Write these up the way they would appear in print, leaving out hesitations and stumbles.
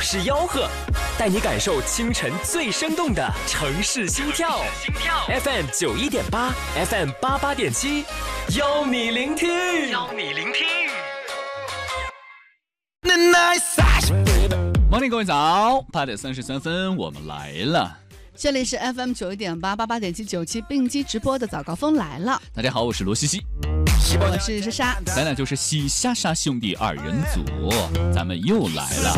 是吆喝，带你感受清晨最生动的城市心跳。FM 91.8 FM 88.7，邀你聆听。 Morning， 各位早，8点33分，我们来了。 这里是 FM 91.8 88.7 97并机直播的早高峰来了。 大家好，我是罗西西， 我是莎莎， 咱俩就是西莎莎兄弟二人组，咱们又来了。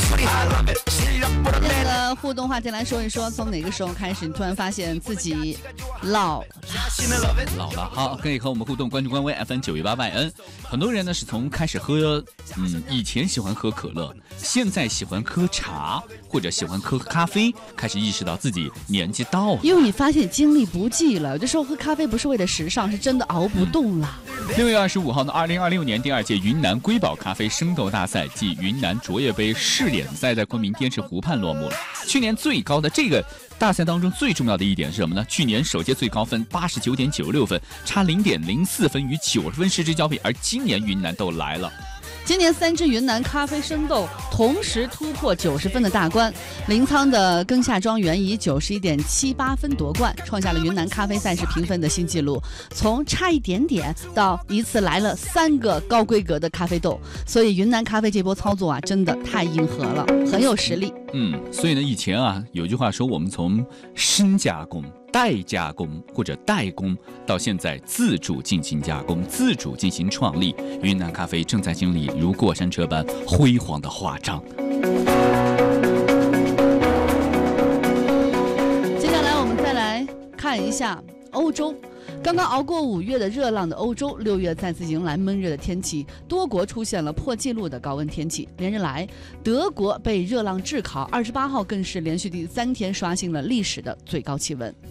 这个互动话题来说一说，从哪个时候开始你突然发现自己老了？ 好，可以和我们互动，关注官微 FN918YN。很多人呢是从开始喝，以前喜欢喝可乐，现在喜欢喝茶或者喜欢喝咖啡，开始意识到自己年纪到了， 因为你发现精力不济了。有的时候喝咖啡不是为了时尚，是真的熬不动了。 6月25号呢，2026年第2届云南瑰宝咖啡生豆大赛暨云南卓越杯试点赛在昆明滇池湖畔落幕了。去年最高的这个大赛当中最重要的一点是什么呢？去年首届最高分89.96分，差0.04分与90分失之交臂，而今年云南豆来了。 今年3支云南咖啡生豆同时突破90分的大关，临沧的耕夏庄园以91.78分夺冠，创下了云南咖啡赛事评分的新纪录。从差一点点到一次来了3个高规格的咖啡豆，所以云南咖啡这波操作啊，真的太硬核了，很有实力。 所以呢，以前啊有句话说，我们从深加工、代加工或者代工到现在自主进行加工、自主进行创立，云南咖啡正在经历如过山车般辉煌的华章。 接下来我们再来看一下欧洲。刚刚熬过5月的热浪的欧洲，6月再次迎来闷热的天气，多国出现了破纪录的高温天气。连日来，德国被热浪炙烤，28号更是连续第3天刷新了历史的最高气温。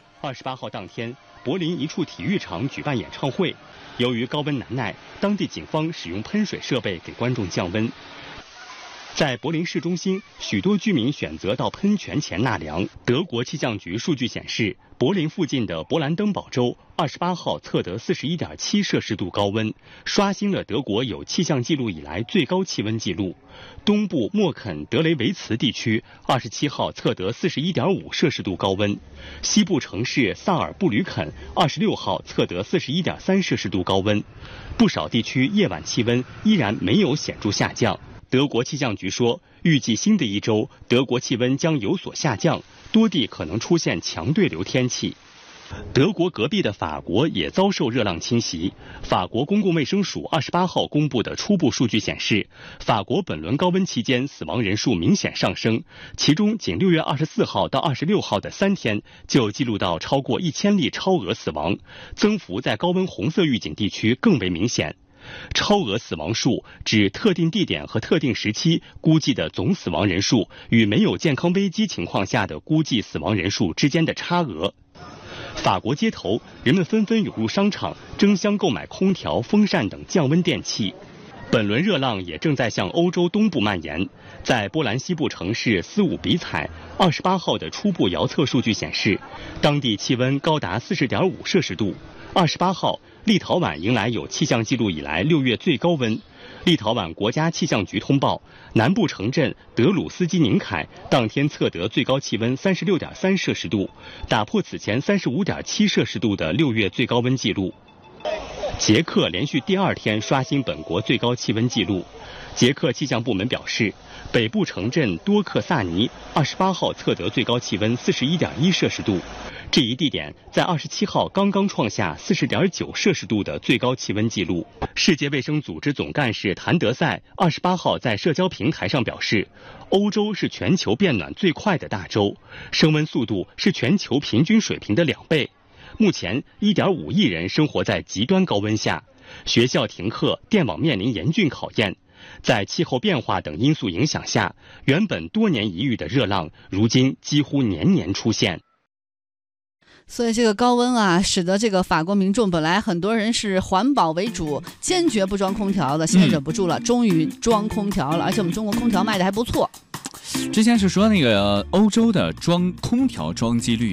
28号当天，柏林一处体育场举办演唱会，由于高温难耐，当地警方使用喷水设备给观众降温。在柏林市中心，许多居民选择到喷泉前纳凉。德国气象局数据显示，柏林附近的勃兰登堡州28号测得41.7摄氏度高温，刷新了德国有气象记录以来最高气温记录。东部默肯德雷维茨地区27号测得41.5摄氏度高温，西部城市萨尔布吕肯26号测得41.3摄氏度高温。不少地区夜晚气温依然没有显著下降。德国气象局说，预计新的一周，德国气温将有所下降，多地可能出现强对流天气。德国隔壁的法国也遭受热浪侵袭。法国公共卫生署28号公布的初步数据显示，法国本轮高温期间死亡人数明显上升，其中仅6月24号到26号的3天就记录到超过1000例超额死亡，增幅在高温红色预警地区更为明显。超额死亡数指特定地点和特定时期估计的总死亡人数与没有健康危机情况下的估计死亡人数之间的差额。法国街头，人们纷纷涌入商场，争相购买空调、风扇等降温电器。本轮热浪也正在向欧洲东部蔓延。在波兰西部城市斯伍比采，28号的初步遥测数据显示，当地气温高达40.5摄氏度。28号，立陶宛迎来有气象记录以来6月最高温。立陶宛国家气象局通报，南部城镇德鲁斯基宁凯当天测得最高气温36.3摄氏度，打破此前35.7摄氏度的6月最高温记录。捷克连续第2天刷新本国最高气温记录。捷克气象部门表示，北部城镇多克萨尼28号测得最高气温41.1摄氏度。这一地点在27号刚刚创下40.9摄氏度的最高气温记录。世界卫生组织总干事谭德赛28号在社交平台上表示，欧洲是全球变暖最快的大洲，升温速度是全球平均水平的2倍。目前1.5亿人生活在极端高温下，学校停课，电网面临严峻考验。在气候变化等因素影响下，原本多年一遇的热浪，如今几乎年年出现。 所以这个高温啊，使得这个法国民众本来很多人是环保为主，坚决不装空调的，现在忍不住了，终于装空调了，而且我们中国空调卖的还不错。 之前是说那个欧洲的空调装机率啊，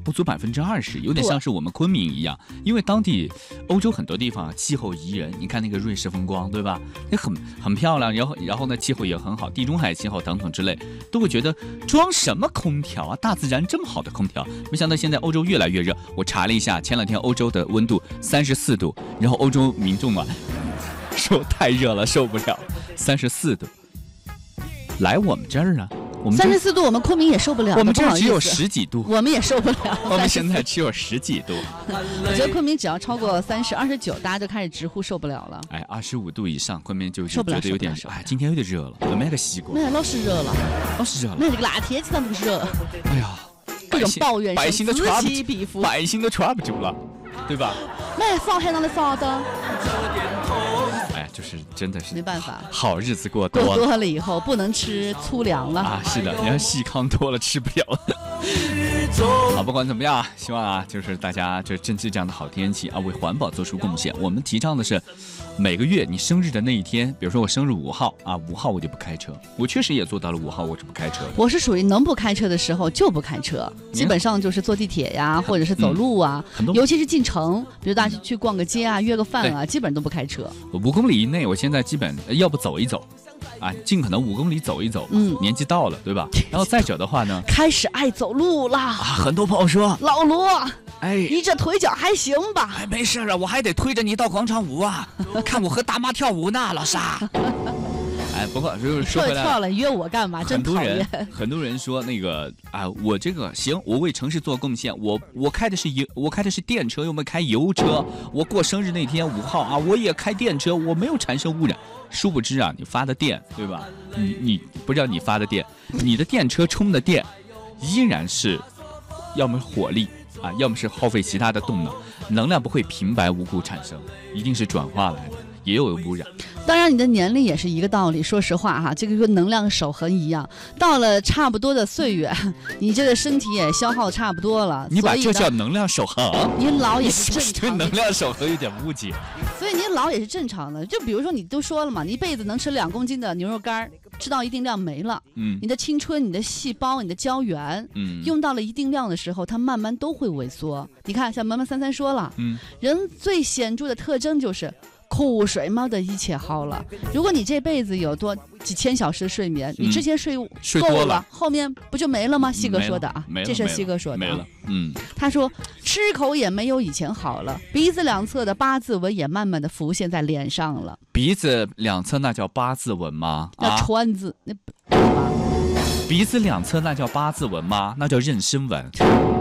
不足20%，有点像是我们昆明一样，因为当地欧洲很多地方气候宜人，你看那个瑞士风光，对吧？也很漂亮，然后呢气候也很好，地中海气候等等之类，都会觉得装什么空调啊？大自然这么好的空调，没想到现在欧洲越来越热。我查了一下，前2天欧洲的温度34度，然后欧洲民众啊说太热了受不了，34度。来我们这儿啊，我们 34度，我们昆明也受不了。 我们这儿只有10几度， 我们也受不了。 我们现在只有10几度。 我觉得昆明只要超过29，大家就开始直呼受不了了。 哎，25度以上，昆明就受不了， 觉得有点哎，今天有点热了。我买个西瓜。 那老是热了， 老是热了。 那这个辣天气上这个热。 哎呀， 各种抱怨百姓都此起彼伏， 百姓都穿不住了，对吧？ 那上海上的啥的？ 哎，就是真的是没办法， 好日子过多了以后不能吃粗粮了啊！是的，人家细糠多了吃不了。好，不管怎么样，希望啊，就是大家就珍惜这样的好天气啊，为环保做出贡献。我们提倡的是，每个月你生日的那一天，比如说我生日5号啊，5号我就不开车。我确实也做到了5号我是不开车的。 我是属于能不开车的时候就不开车，基本上就是坐地铁呀，或者是走路啊，尤其是进城，比如大家去逛个街啊，约个饭啊，基本上都不开车。 5公里以内，我现在基本要不走一走。啊，尽可能5公里走一走，年纪到了，对吧？然后再者的话呢， 开始爱走路啦。 很多朋友说， 老罗， 哎， 你这腿脚还行吧？ 哎，没事啊，我还得推着你到广场舞啊，看我和大妈跳舞呢，老沙。哎，不过就是说回来， 跳了约我干嘛？真讨厌。 很多人说那个啊，我这个行，我为城市做贡献，我开的是电车，又没开油车。我过生日那天5号啊，我也开电车，我没有产生污染。殊不知啊，你发的电，对吧？你不知道你发的电，你的电车充的电，依然是要么火力啊，要么是耗费其他的动能量不会平白无故产生，一定是转化来的，也有污染。 当然，你的年龄也是一个道理。说实话哈，这个跟能量守恒一样，到了差不多的岁月，你这个身体也消耗差不多了。 你把这叫能量守恒？ 你老也是正常的。 对能量守恒有点误解。 所以你老也是正常的。就比如说你都说了嘛，你一辈子能吃2公斤的牛肉干，吃到一定量没了，你的青春、你的细胞、你的胶原，用到了一定量的时候，它慢慢都会萎缩。你看，像慢慢33说了，人最显著的特征就是苦睡猫的一切好了。如果你这辈子有几千小时睡眠，你之前睡够了，后面不就没了吗？西哥说的啊，这是西哥说的， 没了。 他说吃口也没有以前好了，鼻子2侧的8字纹也慢慢的浮现在脸上了。 鼻子2侧那叫8字纹吗？ 那川字那鼻子2侧那叫8字纹吗？那叫妊娠纹。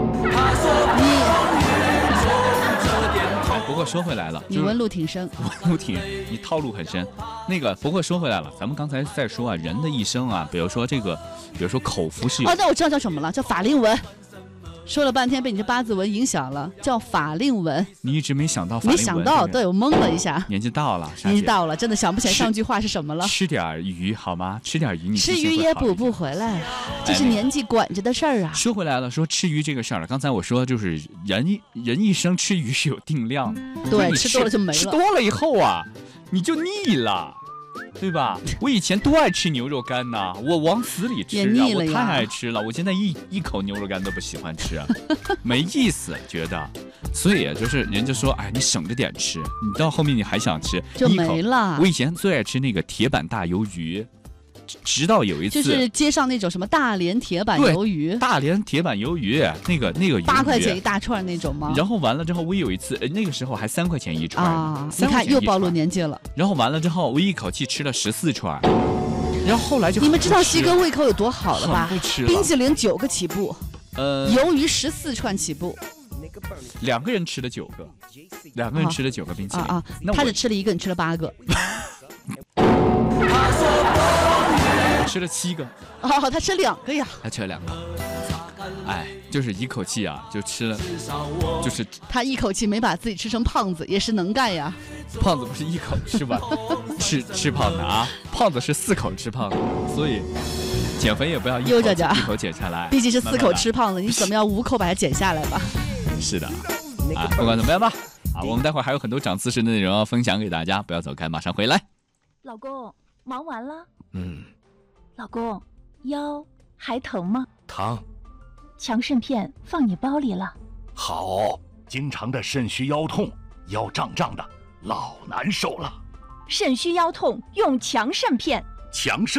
不过说回来了， 你纹路挺深， 你套路很深。那个，不过说回来了，咱们刚才在说啊，人的一生啊，比如说口服是有。 那我知道叫什么了，叫法令纹。说了半天被你这8字纹影响了，叫法令纹。 你一直没想到法令纹？ 没想到，对我懵了一下。 年纪到了， 真的想不起来上句话是什么了。 吃点鱼好吗？吃点鱼，你吃鱼也补不回来，这是年纪管着的事儿啊。 说回来了，说吃鱼这个事儿了，刚才我说就是人一生吃鱼是有定量的， 对，吃多了就没了。 吃多了以后啊，你就腻了。对吧？我以前多爱吃牛肉干呐，我往死里吃啊，我太爱吃了。我现在一口牛肉干都不喜欢吃，没意思，觉得。所以就是人家说，哎，你省着点吃，你到后面你还想吃， 就没了。 我以前最爱吃那个铁板大鱿鱼。直到有一次， 就是街上那种什么大连铁板鱿鱼， 大连铁板鱿鱼，那个鱼 8块钱一大串那种吗？ 然后完了之后，我有一次，那个时候还3块钱一串啊！你看又暴露年纪了。 然后完了之后，我一口气吃了14串，然后后来就你们知道西哥胃口有多好了吧？ 不吃了， 冰淇淋9个起步，鱿鱼14串起步。 2个人吃了9个，2个人吃了9个冰淇淋啊！他只吃了1个，你吃了8个。 吃了7个， 他吃2个呀， 他吃了2个，哎，就是一口气啊，就吃了，就是他一口气没把自己吃成胖子，也是能干呀。 胖子不是一口吃完吃胖的啊，胖子是4口吃胖的，所以减肥也不要一口减下来， 毕竟是4口吃胖的，你怎么样5口把它减下来吧？ 是的，啊，不管怎么样吧，啊，我们待会儿还有很多长姿势的内容要分享给大家，不要走开，马上回来。 老公，忙完了？老公，腰还疼吗？ 疼， 强肾片放你包里了。 好，经常的肾虚腰痛，腰胀胀的，老难受了。 肾虚腰痛用强肾片。 强肾